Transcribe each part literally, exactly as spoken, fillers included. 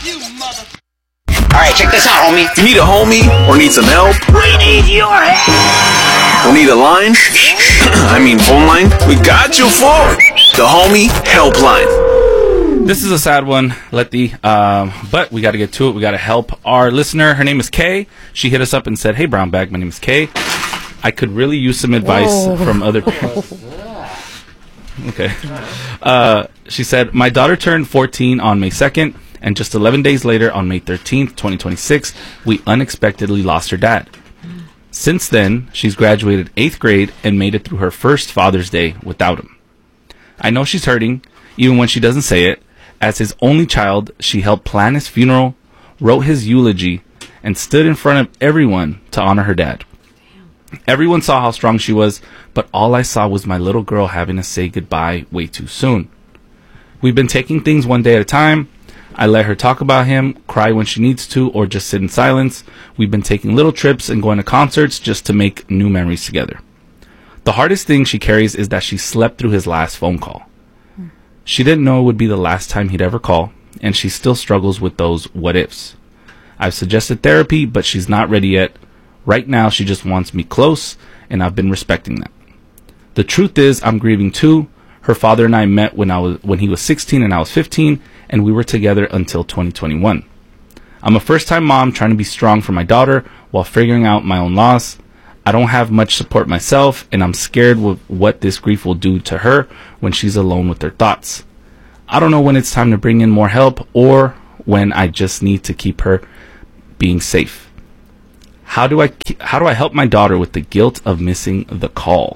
Alright, check this out, homie. You need a homie or need some help? We need your help! Or need a line? I mean phone line? We got you for the Homie Helpline. This is a sad one, Letty, um, but we got to get to it. We got to help our listener. Her name is Kay. She hit us up and said, "Hey, Brown Bag, my name is Kay. I could really use some advice Whoa. from other people." Okay. Uh, she said, "My daughter turned fourteen on May second, and just eleven days later, on May thirteenth, twenty twenty-six, we unexpectedly lost her dad. Since then, she's graduated eighth grade and made it through her first Father's Day without him. I know she's hurting, even when she doesn't say it. As his only child, she helped plan his funeral, wrote his eulogy, and stood in front of everyone to honor her dad. Everyone saw how strong she was, but all I saw was my little girl having to say goodbye way too soon. We've been taking things one day at a time. I let her talk about him, cry when she needs to, or just sit in silence. We've been taking little trips and going to concerts just to make new memories together. The hardest thing she carries is that she slept through his last phone call. She didn't know it would be the last time he'd ever call, and she still struggles with those what-ifs. I've suggested therapy, but she's not ready yet. Right now, she just wants me close, and I've been respecting that. The truth is, I'm grieving too. Her father and I met when I was when he was sixteen and I was fifteen, and we were together until twenty twenty-one. I'm a first-time mom trying to be strong for my daughter while figuring out my own loss. I don't have much support myself, and I'm scared with what this grief will do to her when she's alone with her thoughts. I don't know when it's time to bring in more help or when I just need to keep her being safe. How do I how do I help my daughter with the guilt of missing the call?"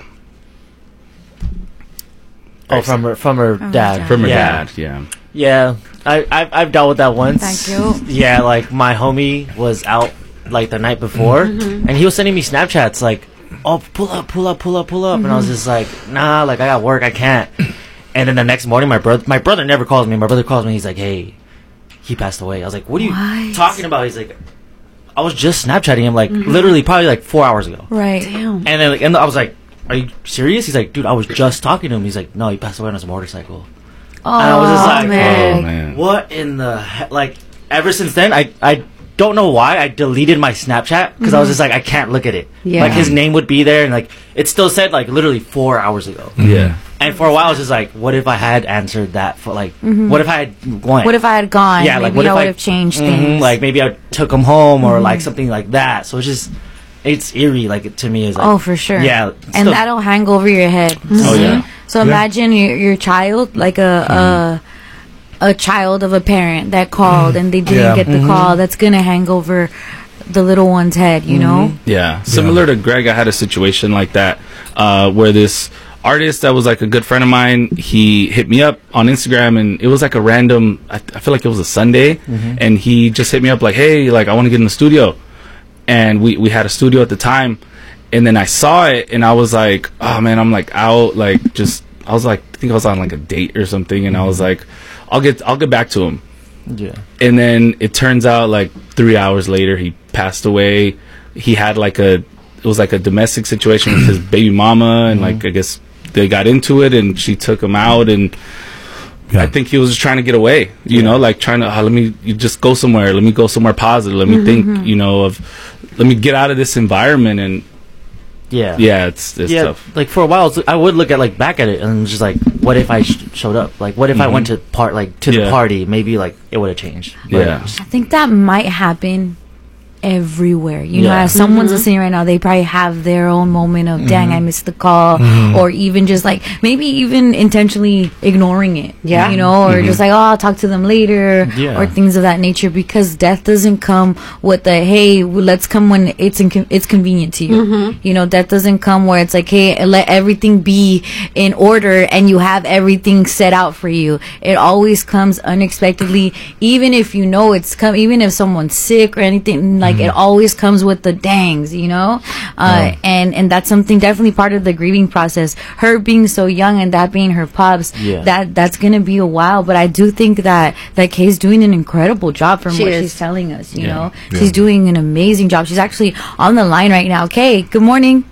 Oh, from her from her from dad. Her from her yeah. dad, yeah. Yeah, I I've, I've dealt with that once. Thank you. Yeah, like my homie was out like the night before, mm-hmm. and he was sending me Snapchats like, "Oh, pull up, pull up, pull up, pull up," mm-hmm. and I was just like, "Nah, like I got work, I can't." And then the next morning, my brother my brother never calls me. My brother calls me. He's like, "Hey, he passed away." I was like, "What are you what? talking about?" He's like, "I was just Snapchatting him like mm-hmm. literally probably like four hours ago." Right. Damn. And then like, and I was like, "Are you serious?" He's like, "Dude, I was just talking to him." He's like, "No, he passed away on his motorcycle." Oh, and I was just like, man. Oh, man. What in the he-? Like, ever since then, I I don't know why I deleted my Snapchat because mm-hmm. I was just like, I can't look at it. Yeah. Like his name would be there, and like it still said like literally four hours ago. Yeah. And for a while, I was just like, what if I had answered that for like, mm-hmm. what if I had went? What if I had gone? Yeah, maybe like what I if would I have changed mm-hmm, things. Like maybe I took him home or mm-hmm. like something like that. So it's just, it's eerie. Like it, to me, is like, oh for sure. Yeah, and still, that'll hang over your head. Oh mm-hmm. yeah. So yeah. imagine your your child, like a mm-hmm. a a child of a parent that called and they didn't yeah. get the mm-hmm. call. That's gonna hang over the little one's head. You mm-hmm. know. Yeah. Similar yeah. to Greg, I had a situation like that uh, where this artist that was like a good friend of mine, he hit me up on Instagram, and it was like a random, I, I feel like it was a Sunday, mm-hmm. and he just hit me up like, "Hey, like I want to get in the studio," and we we had a studio at the time, and then I saw it and I was like, oh man, I'm like out, like just I was like, I think I was on like a date or something, and mm-hmm. I was like, I'll get I'll get back to him. Yeah. And then it turns out like three hours later he passed away. He had like a it was like a domestic situation with his baby mama, and mm-hmm. like I guess they got into it and she took him out, and yeah. I think he was just trying to get away, you yeah. know, like trying to, oh, let me you just go somewhere, let me go somewhere positive, let me mm-hmm. think, you know, of, let me get out of this environment. And yeah, yeah, it's, it's yeah, tough. Like for a while, I would look at like back at it and just like, what if I sh- showed up? Like, what if mm-hmm. I went to part like to yeah. the party? Maybe like it would have changed. But yeah, I think that might happen everywhere, you yeah. know, as someone's mm-hmm. listening right now, they probably have their own moment of, dang, mm-hmm. I missed the call, mm-hmm. or even just like maybe even intentionally ignoring it, yeah, you know, or mm-hmm. just like, oh, I'll talk to them later, yeah. or things of that nature, because death doesn't come with the, hey, let's come when it's inco- it's convenient to you, mm-hmm. you know, death doesn't come where it's like, hey, let everything be in order and you have everything set out for you. It always comes unexpectedly, even if you know it's come, even if someone's sick or anything, like Like, it always comes with the dangs, you know? Uh, yeah. and, and that's something definitely part of the grieving process. Her being so young and that being her pops, yeah. that that's going to be a while. But I do think that, that Kay's doing an incredible job from she what is. she's telling us, you yeah. know? Yeah. She's doing an amazing job. She's actually on the line right now. Kay, good morning.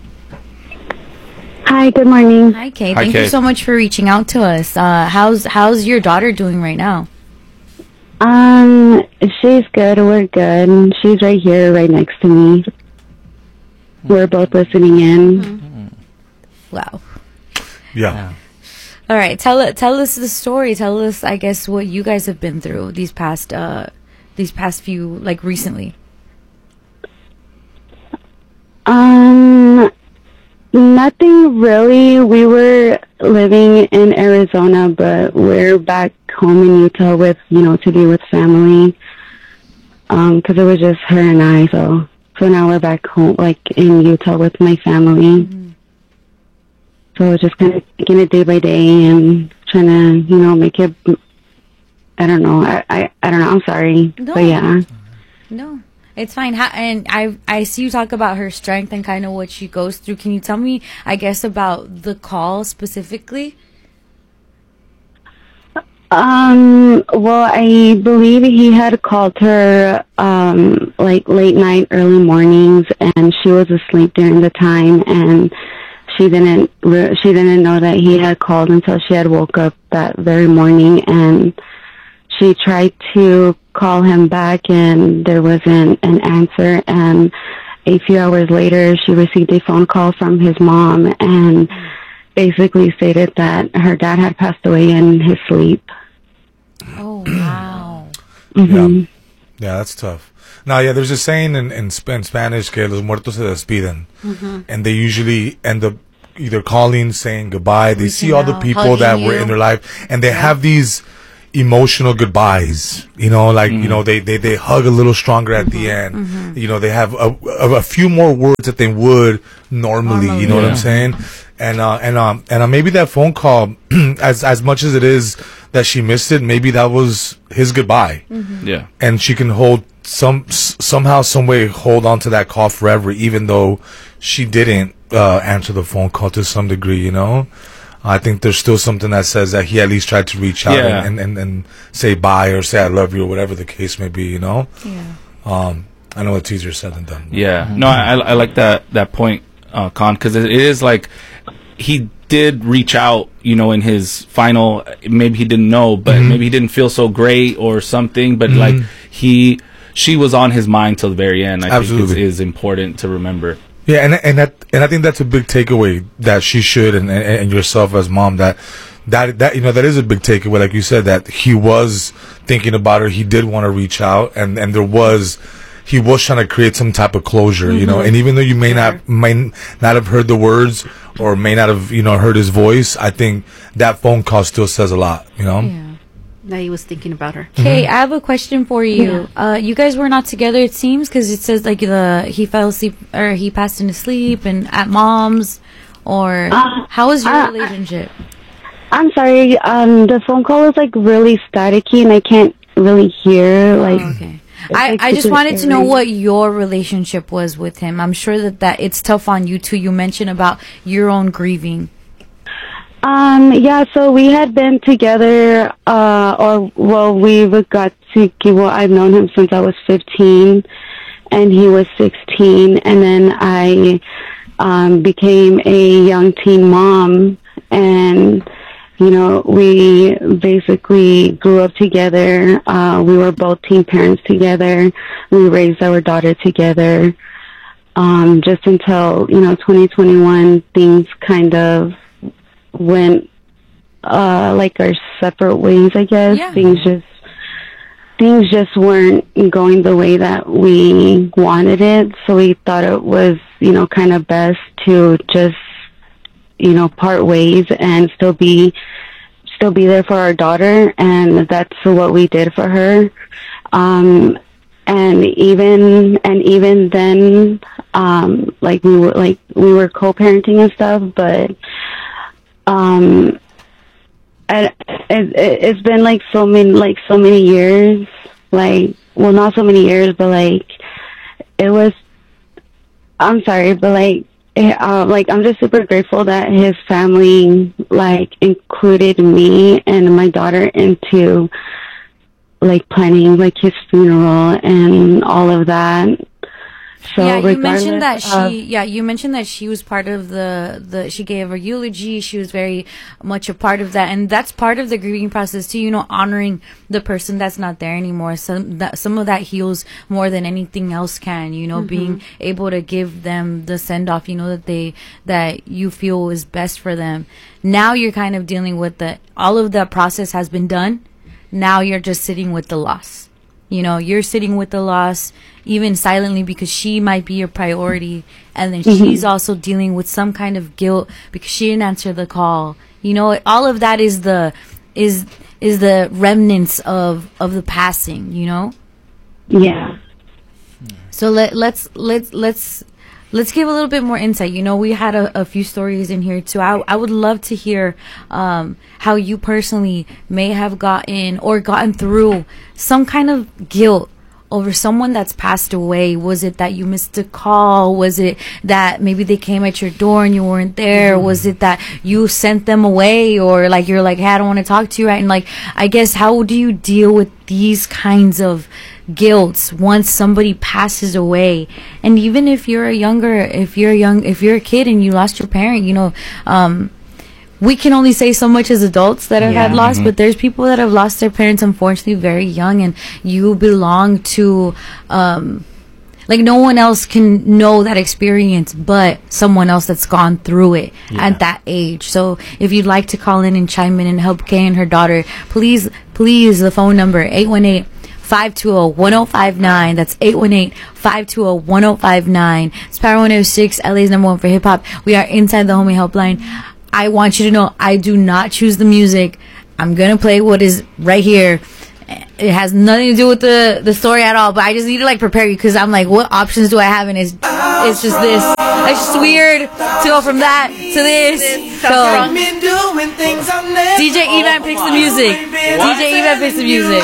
Hi, good morning. Hi, Kay. Hi, Thank Kay. you so much for reaching out to us. Uh, how's how's your daughter doing right now? Um, she's good. We're good. She's right here, right next to me. We're both listening in. Mm-hmm. Wow. Yeah. Yeah. All right, tell tell us the story. Tell us, I guess, what you guys have been through these past uh these past few, like, recently. Um, nothing really. We were living in Arizona, but we're back home in Utah with, you know, to be with family. Um, 'cause it was just her and I, so so now we're back home, like, in Utah with my family. Mm-hmm. So just kind of taking it day by day and trying to, you know, make it. I don't know. I I, I don't know. I'm sorry, no. but yeah. No, it's fine. How, and I I see you talk about her strength and kind of what she goes through. Can you tell me, I guess, about the call specifically? Um. Well, I believe he had called her um like late night, early mornings, and she was asleep during the time, and she didn't re- she didn't know that he had called until she had woke up that very morning, and she tried to call him back, and there wasn't an answer. And a few hours later, she received a phone call from his mom, and basically stated that her dad had passed away in his sleep. Oh, wow. Mm-hmm. Yeah. Yeah, that's tough. Now, yeah, there's a saying in, in, Sp- in Spanish que los muertos se despiden. Mm-hmm. And they usually end up either calling, saying goodbye. They see all the people that were in their life, and they yeah. have these emotional goodbyes. You know, like, mm-hmm. you know, they, they, they hug a little stronger at mm-hmm. the end. Mm-hmm. You know, they have a, a, a few more words that they would normally, normally you know yeah. what I'm saying? And, uh, and, um, and uh, maybe that phone call, as, as much as it is that she missed it, maybe that was his goodbye. Mm-hmm. Yeah. And she can hold some, s- somehow, some way hold on to that call forever, even though she didn't, uh, answer the phone call to some degree, you know? I think there's still something that says that he at least tried to reach out yeah. and, and, and, and say bye or say I love you or whatever the case may be, you know? Yeah. Um, I know it's easier said than done. Yeah. Mm-hmm. No, I, I like that, that point, uh, Con, because it is like he did reach out, you know, in his final, maybe he didn't know, but mm-hmm. maybe he didn't feel so great or something, but mm-hmm. like he, she was on his mind till the very end. I Absolutely. think is, is important to remember. Yeah, and and that and I think that's a big takeaway that she should and, and and yourself as mom that that that you know that is a big takeaway, like you said, that he was thinking about her, he did want to reach out, and and there was he was trying to create some type of closure, mm-hmm. you know, and even though you may sure. not may not have heard the words or may not have you know heard his voice, I think that phone call still says a lot, you know. Yeah. That he was thinking about her. Okay, mm-hmm. I have a question for you. Yeah. Uh, you guys were not together, it seems, because it says like the he fell asleep or he passed into sleep and at mom's, or uh, how was your uh, relationship? I'm sorry. Um, the phone call was like really staticky, and I can't really hear. Like, oh, okay. I, like I just wanted to know what your relationship was with him. I'm sure that, that it's tough on you too. You mentioned about your own grieving. Um, yeah, so we had been together, uh, or, well, we got to, well, I've known him since I was fifteen, and he was sixteen, and then I, um, became a young teen mom, and, you know, we basically grew up together, uh, we were both teen parents together, we raised our daughter together, um, just until, you know, twenty twenty-one, things kind of went uh like our separate ways, I guess. Yeah. Things just things just weren't going the way that we wanted it, so we thought it was, you know, kind of best to just, you know, part ways and still be still be there for our daughter, and that's what we did for her. Um and even and even then, um like we were like we were co-parenting and stuff, but Um, and it, it, it's been like so many, like so many years, like, well, not so many years, but like, it was, I'm sorry, but like, it, uh, like, I'm just super grateful that his family, like, included me and my daughter into, like, planning, like, his funeral and all of that. So yeah, you mentioned that of, she. Yeah, you mentioned that she was part of the the. She gave her eulogy. She was very much a part of that, and that's part of the grieving process too. You know, honoring the person that's not there anymore. Some that some of that heals more than anything else can. You know, mm-hmm. being able to give them the send off. You know that they that you feel is best for them. Now you're kind of dealing with the all of that process has been done. Now you're just sitting with the loss. You know, you're sitting with the loss, even silently, because she might be your priority. And then mm-hmm. she's also dealing with some kind of guilt because she didn't answer the call. You know, all of that is the, is, is the remnants of, of the passing, you know? Yeah. So let, let's, let's, let's, let's give a little bit more insight. You know, we had a, a few stories in here too. I, I would love to hear, um, how you personally may have gotten or gotten through some kind of guilt over someone that's passed away. Was it that you missed a call? Was it that maybe they came at your door and you weren't there? Mm-hmm. Was it that you sent them away, or like you're like, hey, I don't want to talk to you, right? And like, I guess, how do you deal with these kinds of guilts once somebody passes away? And even if you're a younger, if you're a young, if you're a kid and you lost your parent, you know, um, we can only say so much as adults that have yeah. had loss, mm-hmm. but there's people that have lost their parents, unfortunately, very young, and you belong to, um, like, no one else can know that experience but someone else that's gone through it yeah. at that age. So if you'd like to call in and chime in and help Kay and her daughter, please, please, the phone number, eight one eight, five two zero, one zero five nine. That's eight one eight, five two zero, one zero five nine. It's Power one oh six, L A's number one for hip-hop. We are inside the Homie Helpline. I want you to know I do not choose the music. I'm going to play what is right here. It has nothing to do with the, the story at all, but I just need to like prepare you because I'm like, what options do I have? And it's, it's just this. It's just weird to go from that to this. So D J Evan picks the music. D J Evan picks the music.